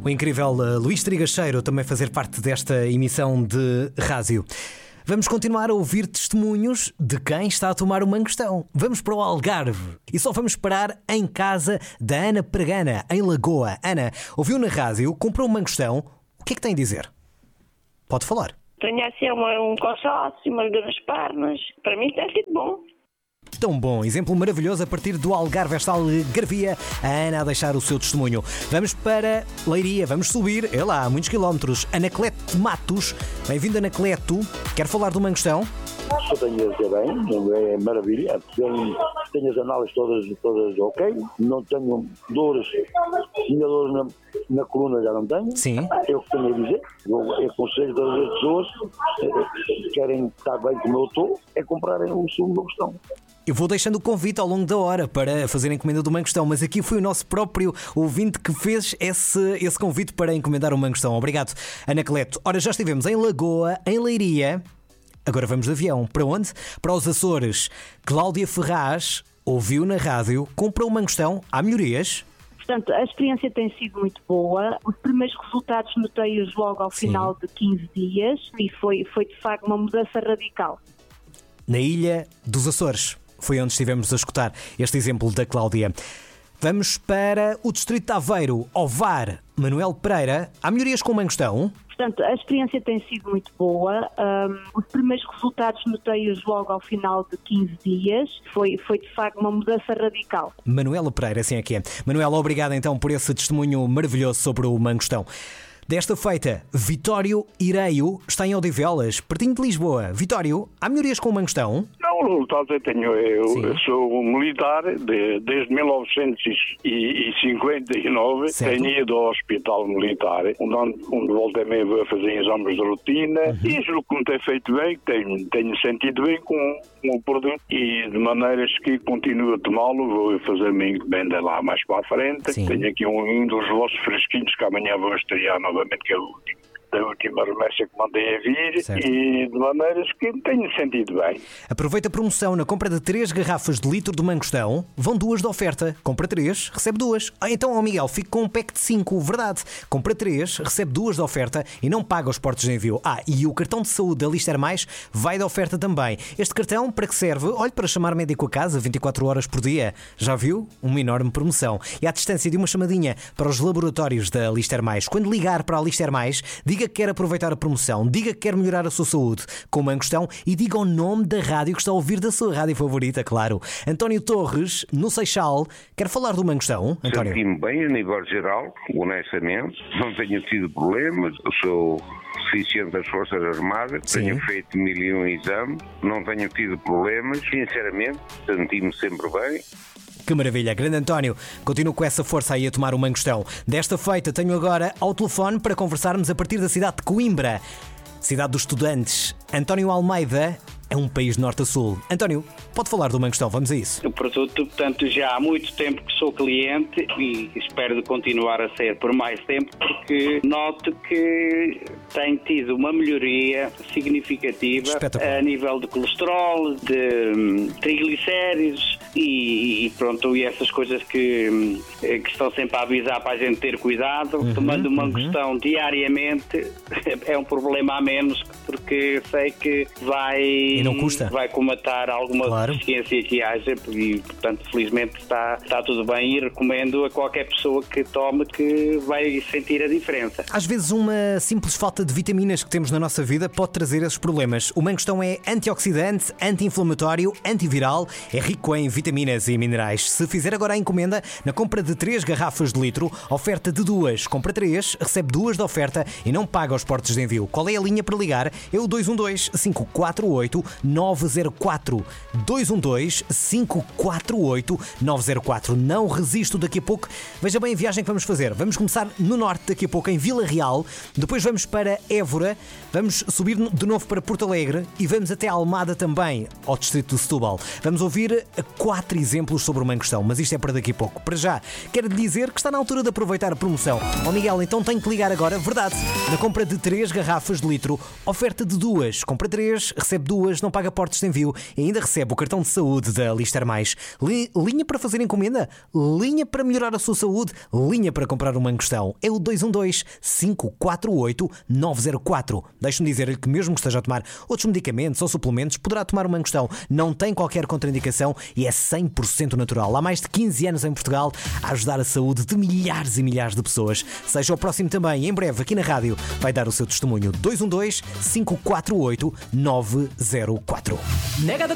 O incrível Luís Trigacheiro também fazer parte desta emissão de rádio. Vamos continuar a ouvir testemunhos de quem está a tomar uma Mangostão. Vamos para o Algarve e só vamos parar em casa da Ana Pregana, em Lagoa. Ana, ouviu na rádio, comprou uma Mangostão. O que é que tem a dizer? Pode falar. Tenho assim um cansaço, uma dor nas pernas. Para mim tem sido bom. Tão bom, exemplo maravilhoso a partir do Algarve, esta algarvia, a Ana a deixar o seu testemunho. Vamos para Leiria, vamos subir, é lá, muitos quilómetros. Anacleto Matos, bem-vindo Anacleto, quer falar do Mangostão? Eu tenho a dizer bem, é maravilha. Tenho as análises todas ok, não tenho dores, tinha dores na coluna, já não tenho. Sim. É o que tenho a dizer. Eu aconselho todas as pessoas que querem estar bem como eu estou, é comprarem o sumo do Mangostão. Eu vou deixando o convite ao longo da hora para fazer a encomenda do Mangostão, mas aqui foi o nosso próprio ouvinte que fez esse convite para encomendar o Mangostão. Obrigado, Anacleto. Ora, já estivemos em Lagoa, em Leiria. Agora vamos de avião. Para onde? Para os Açores. Cláudia Ferraz ouviu na rádio, comprou o Mangostão. Há melhorias? Portanto, a experiência tem sido muito boa. Os primeiros resultados notei-os logo ao final de 15 dias e foi de facto uma mudança radical. Na ilha dos Açores. Foi onde estivemos a escutar este exemplo da Cláudia. Vamos para o distrito de Aveiro, Ovar, Manuel Pereira. Há melhorias com o Mangostão? Portanto, a experiência tem sido muito boa. Os primeiros resultados notei-os logo ao final de 15 dias. Foi de facto uma mudança radical. Manuela Pereira, assim é que é. Manuela, obrigado então por esse testemunho maravilhoso sobre o Mangostão. Desta feita, Vitório Ireio está em Odivelas, pertinho de Lisboa. Vitório, há melhorias com o Mangostão? Não, os resultados eu tenho. Eu sou militar desde 1959. Certo. Tenho ido ao hospital militar, onde voltei meio a fazer exames de rotina. E julgo que me tem feito bem, tenho sentido bem com o produto. E de maneiras que continuo a tomá-lo, vou fazer-me encomenda lá mais para a frente. Sim. Tenho aqui um dos vossos fresquinhos que amanhã vou estrear novamente, que é o último. Da última remessa que mandei a vir. Certo. E de maneiras que tenho sentido bem. Aproveita a promoção na compra de 3 garrafas de litro de Mangostão. Vão 2 de oferta. Compra 3, recebe 2. Então, Miguel, fique com um pack de 5. Verdade. Compra 3, recebe 2 de oferta e não paga os portos de envio. E o cartão de saúde da Lister Mais vai de oferta também. Este cartão, para que serve? Olhe, para chamar médico a casa 24 horas por dia. Já viu? Uma enorme promoção. E à distância de uma chamadinha para os laboratórios da Lister Mais. Quando ligar para a Lister Mais, diga que quer aproveitar a promoção, diga que quer melhorar a sua saúde com o Mangostão e diga o nome da rádio que está a ouvir, da sua rádio favorita, claro. António Torres, no Seixal, quer falar do Mangostão? António? Senti-me bem a nível geral, honestamente, não tenho tido problemas, eu sou suficiente das Forças Armadas, Sim. Tenho feito 1001 exames, não tenho tido problemas, sinceramente, senti-me sempre bem. Que maravilha, grande António, continuo com essa força aí a tomar o Mangostão. Desta feita tenho agora ao telefone para conversarmos a partir da cidade de Coimbra, cidade dos estudantes. António Almeida é um país de norte a sul. António, pode falar do Mangostão, vamos a isso. O produto, portanto, já há muito tempo que sou cliente e espero de continuar a ser por mais tempo, porque noto que tem tido uma melhoria significativa a nível de colesterol, de triglicéridos e pronto, e essas coisas que estão sempre a avisar para a gente ter cuidado. Tomando o Mangostão diariamente é um problema a menos, porque sei que vai comatar alguma deficiência que haja e, portanto, felizmente está tudo bem e recomendo a qualquer pessoa que tome, que vai sentir a diferença. Às vezes uma simples falta de vitaminas que temos na nossa vida pode trazer esses problemas. O Mangostão é antioxidante, anti-inflamatório, antiviral, é rico em vitaminas e minerais. Se fizer agora a encomenda, na compra de 3 garrafas de litro, oferta de 2, compra 3, recebe 2 de oferta e não paga os portos de envio. Qual é a linha para ligar? É o 212-548-904. 212-548-904. Não resisto daqui a pouco. Veja bem a viagem que vamos fazer. Vamos começar no norte daqui a pouco, em Vila Real. Depois vamos para para Évora, vamos subir de novo para Porto Alegre e vamos até Almada também, ao distrito do Setúbal. Vamos ouvir 4 exemplos sobre o mangostão, mas isto é para daqui a pouco. Para já, quero dizer que está na altura de aproveitar a promoção. Miguel, então tenho que ligar agora. Verdade, na compra de 3 garrafas de litro, oferta de 2. Compra 3, recebe 2, não paga portos de envio e ainda recebe o cartão de saúde da Lister Mais. Linha para fazer encomenda, linha para melhorar a sua saúde, linha para comprar um mangostão. É o 212-548-904. Deixe-me dizer-lhe que mesmo que esteja a tomar outros medicamentos ou suplementos, poderá tomar um mangostão. Não tem qualquer contraindicação e é 100% natural. Há mais de 15 anos em Portugal a ajudar a saúde de milhares e milhares de pessoas. Seja o próximo também, em breve, aqui na rádio, vai dar o seu testemunho. 212-548-904.